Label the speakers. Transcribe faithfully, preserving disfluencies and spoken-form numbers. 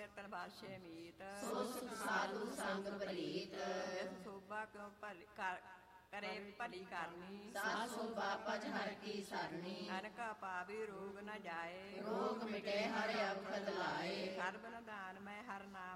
Speaker 1: ਨਿਰਤਨ ਬਾਸ਼ੇ ਮੀਤ
Speaker 2: ਸੋ ਸੁਖ ਸਾਧੂ ਸੰਗ ਪ੍ਰੀਤ
Speaker 1: ਇਸ ਸੋਭਾ ਕਿਉ ਭਲੀ ਕਰ- ਕਰੇ ਭਲੀ ਕਰਨੀ
Speaker 2: ਸਾਧ ਸੋਭਾ ਭਜ ਹਰ ਕੀ ਸਰਣੀ
Speaker 1: ਅਨਕਾ ਪਾਵੀ ਰੋਗ ਨ ਜਾਏ
Speaker 2: ਰੋਗ ਮਿਟੇ ਹਰ ਅਵਖਦ ਲਾਏ
Speaker 1: ਸਰਬ ਨਿਦਾਨ ਮੈਂ ਹਰ ਨਾਮ